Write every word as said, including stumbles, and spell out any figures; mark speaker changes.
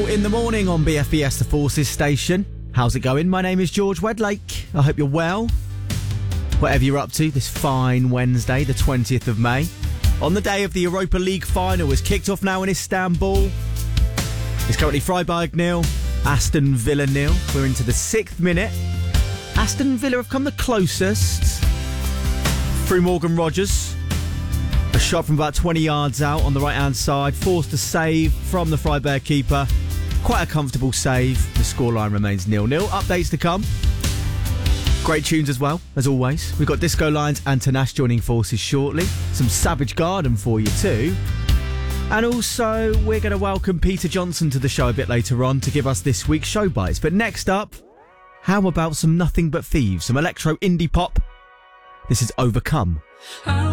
Speaker 1: in the morning on B F B S, the Forces station. How's it going? My name is George Wedlake. I hope you're well. Whatever you're up to, this fine Wednesday, the twentieth of May. On the day of the Europa League final, is kicked off now in Istanbul. It's currently Freiburg nil, Aston Villa nil. We're into the sixth minute. Aston Villa have come the closest through Morgan Rogers. A shot from about twenty yards out on the right-hand side, forced a save from the Freiburg keeper. Quite a comfortable save. The scoreline remains nil nil. Updates to come. Great tunes as well, as always. We've got Disco Lines and Tanash joining forces shortly. Some Savage Garden for you too. And also, we're going to welcome Peter Johnson to the show a bit later on to give us this week's show bites. But next up, how about some Nothing But Thieves, some electro indie pop? This is Overcome.